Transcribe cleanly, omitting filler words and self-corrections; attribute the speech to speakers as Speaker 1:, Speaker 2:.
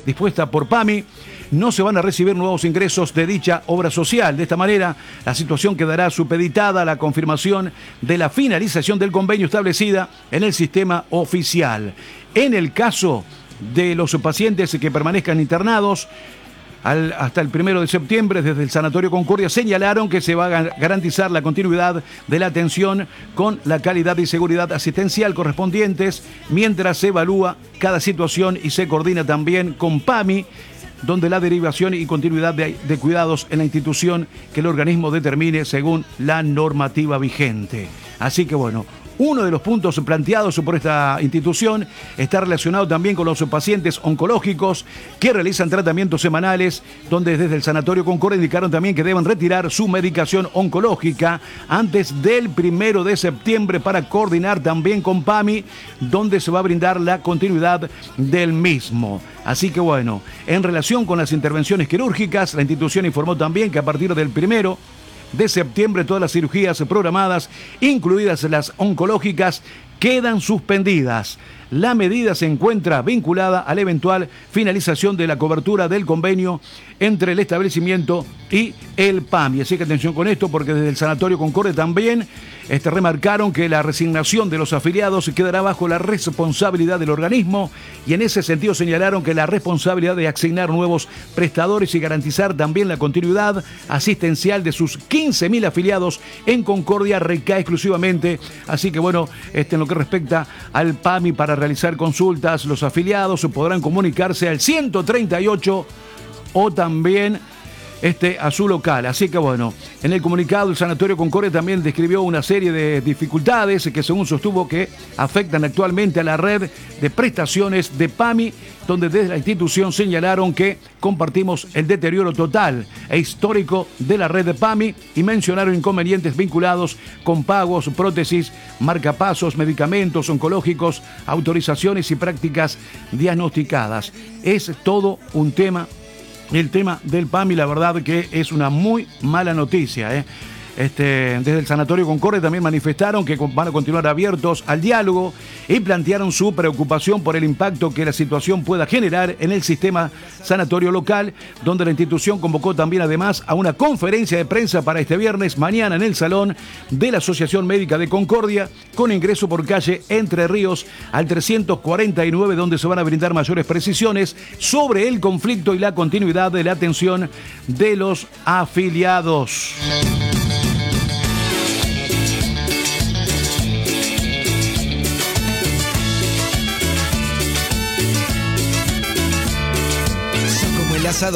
Speaker 1: dispuesta por PAMI, no se van a recibir nuevos ingresos de dicha obra social. De esta manera, la situación quedará supeditada a la confirmación de la finalización del convenio establecida en el sistema oficial. En el caso de los pacientes que permanezcan internados, hasta el 1 de septiembre, desde el Sanatorio Concordia, señalaron que se va a garantizar la continuidad de la atención con la calidad y seguridad asistencial correspondientes, mientras se evalúa cada situación y se coordina también con PAMI, donde la derivación y continuidad de cuidados en la institución que el organismo determine según la normativa vigente. Así que bueno, uno de los puntos planteados por esta institución está relacionado también con los pacientes oncológicos que realizan tratamientos semanales, donde desde el Sanatorio Concordia indicaron también que deben retirar su medicación oncológica antes del 1 de septiembre para coordinar también con PAMI, donde se va a brindar la continuidad del mismo. Así que bueno, en relación con las intervenciones quirúrgicas, la institución informó también que a partir del 1 de septiembre todas las cirugías programadas, incluidas las oncológicas, quedan suspendidas. La medida se encuentra vinculada a la eventual finalización de la cobertura del convenio entre el establecimiento y el PAMI. Así que atención con esto, porque desde el Sanatorio Concordia también remarcaron que la resignación de los afiliados quedará bajo la responsabilidad del organismo, y en ese sentido señalaron que la responsabilidad de asignar nuevos prestadores y garantizar también la continuidad asistencial de sus 15.000 afiliados en Concordia recae exclusivamente. Así que bueno, en lo que respecta al PAMI, para realizar consultas, los afiliados podrán comunicarse al 138 o también a su local. Así que bueno, en el comunicado el Sanatorio Concordia también describió una serie de dificultades que según sostuvo que afectan actualmente a la red de prestaciones de PAMI, donde desde la institución señalaron que compartimos el deterioro total e histórico de la red de PAMI y mencionaron inconvenientes vinculados con pagos, prótesis, marcapasos, medicamentos oncológicos, autorizaciones y prácticas diagnosticadas. Es todo un tema. El tema del PAMI, la verdad que es una muy mala noticia. Desde el Sanatorio Concordia también manifestaron que van a continuar abiertos al diálogo y plantearon su preocupación por el impacto que la situación pueda generar en el sistema sanatorio local, donde la institución convocó también además a una conferencia de prensa para este viernes mañana en el Salón de la Asociación Médica de Concordia, con ingreso por calle Entre Ríos al 349, donde se van a brindar mayores precisiones sobre el conflicto y la continuidad de la atención de los afiliados.
Speaker 2: El asado